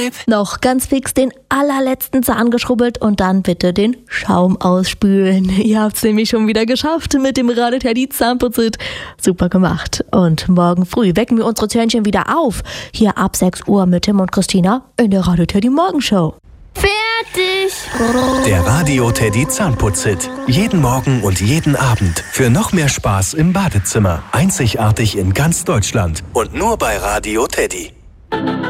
Tipp. Noch ganz fix den allerletzten Zahn geschrubbelt und dann bitte den Schaum ausspülen. Ihr habt's nämlich schon wieder geschafft mit dem Radio Teddy Zahnputzit. Super gemacht. Und morgen früh wecken wir unsere Zähnchen wieder auf. Hier ab 6 Uhr mit Tim und Christina in der Radio Teddy Morgenshow. Fertig! Der Radio Teddy Zahnputzit. Jeden Morgen und jeden Abend. Für noch mehr Spaß im Badezimmer. Einzigartig in ganz Deutschland. Und nur bei Radio Teddy.